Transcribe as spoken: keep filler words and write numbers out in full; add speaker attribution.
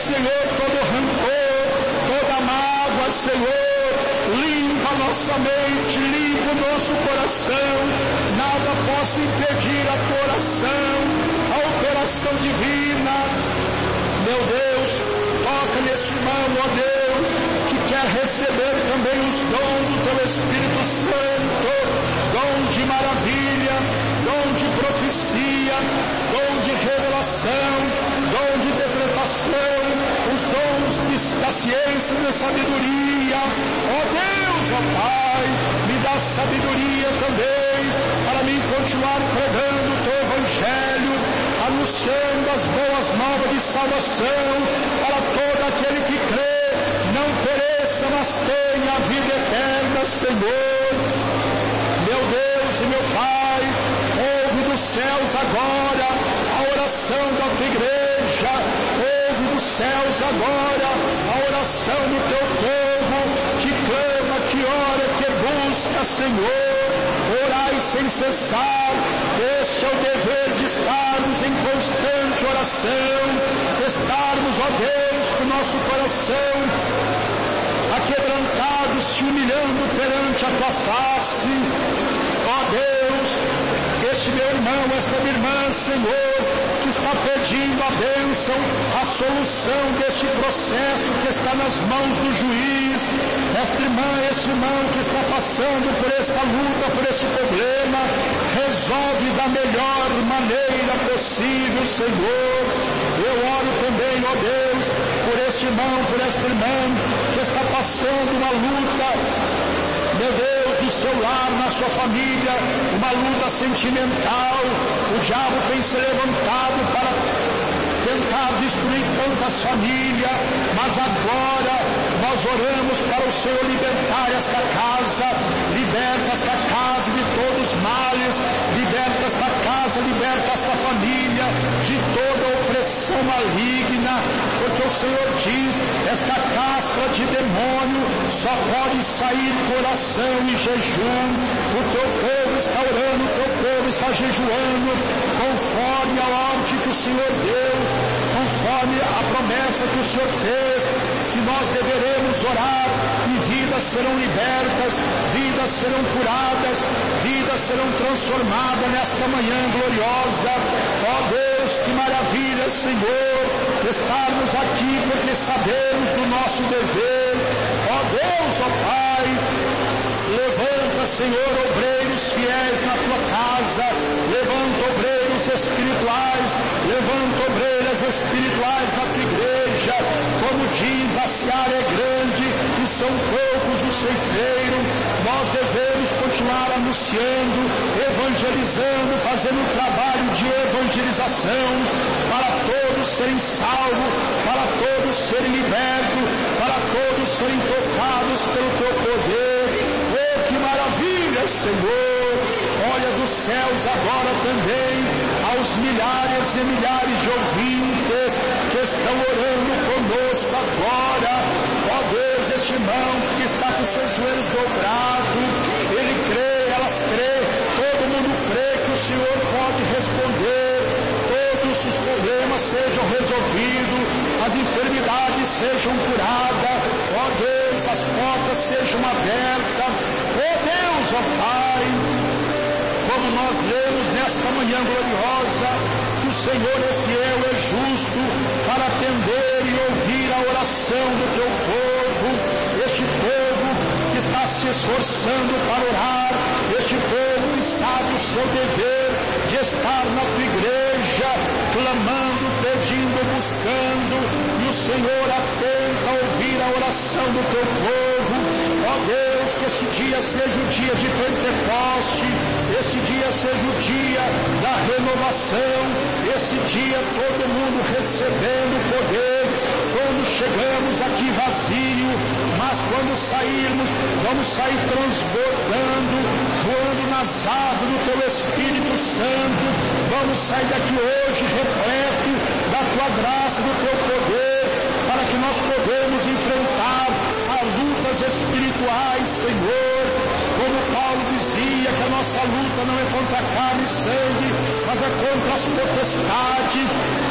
Speaker 1: Senhor, todo rancor, toda mágoa, Senhor, limpa a nossa mente, limpa o nosso coração, nada possa impedir a tua oração, a operação divina. Meu Deus, toca neste irmão, ó Deus, que quer receber também os dons do teu Espírito Santo, dom de maravilha, dom de profecia, dom de revelação, dom de interpretação, os dons da ciência e da sabedoria. Ó Deus, ó Pai, me dá sabedoria também para mim continuar pregando o teu Evangelho, anunciando as boas novas de salvação para todo aquele que crê, não pereça, mas tenha a vida eterna, Senhor. Meu Deus e meu Pai, ouve dos céus agora a oração da tua igreja, ouve dos céus agora a oração do teu povo, que clama, que ora, que busca, Senhor. Orai sem cessar, este é o dever de estarmos em constante oração, estarmos, ó Deus, com nosso coração aquebrantado, se humilhando perante a tua face. Ó Deus, este meu irmão, esta minha irmã, Senhor, que está pedindo a bênção, a solução deste processo que está nas mãos do juiz, esta irmã, este irmão que está passando por esta luta, por este problema, resolve da melhor maneira possível, Senhor. Eu oro também, ó Deus, por este irmão, por esta irmã que está passando uma luta, meu Deus, do seu lar, na sua família, uma luta sentimental. O diabo tem se levantado para tentar destruir tantas famílias, mas agora nós oramos para o Senhor libertar esta casa, liberta esta casa de todos os males, liberta esta casa, liberta esta família de toda opressão maligna, porque o Senhor diz, esta castra de demônio só pode sair com oração e jejum. O teu povo está orando, o teu povo está jejuando, conforme a ordem que o Senhor deu, conforme a promessa que o Senhor fez, que nós deveremos orar e vidas serão libertas, vidas serão curadas, vidas serão transformadas nesta manhã gloriosa. Ó Deus, que maravilha, Senhor, estarmos aqui porque sabemos do nosso dever. Ó Deus, ó Pai, levanta, Senhor, obreiros fiéis na tua casa, levanta obreiros espirituais, levanta obreiras espirituais na tua igreja. Como diz, a seara é grande e são poucos os ceifeiros. Nós devemos continuar anunciando, evangelizando, fazendo um trabalho de evangelização para todos serem salvos, para todos serem libertos, para todos serem tocados pelo teu poder. Oh, que maravilha, Senhor! Olha dos céus agora também aos milhares e milhares de ouvintes que estão orando conosco agora. Ó Deus, este irmão que está com seus joelhos dobrados, ele crê, elas crê, todo mundo crê que o Senhor pode responder, todos os problemas sejam resolvidos, as enfermidades sejam curadas. Ó Deus, as portas sejam abertas. Ó Deus, ó Pai, como nós lemos nesta manhã gloriosa, que o Senhor é fiel, é justo para atender e ouvir a oração do teu povo, este povo que está se esforçando para orar, este povo que sabe o seu dever de estar na tua igreja, clamando, pedindo, buscando, e o Senhor atenta a ouvir a oração do teu povo. Ó Deus, que este dia seja o dia de Pentecoste, este dia seja o dia da renovação, este dia todo mundo recebendo poder. Quando chegamos aqui vazio, mas quando sairmos, vamos sair transbordando, voando nas asas do teu Espírito Santo. Vamos sair daqui hoje repleto da tua graça, do teu poder, para que nós podemos enfrentar as lutas espirituais, Senhor. Como Paulo dizia que a nossa luta não é contra carne e sangue, mas é contra as potestades,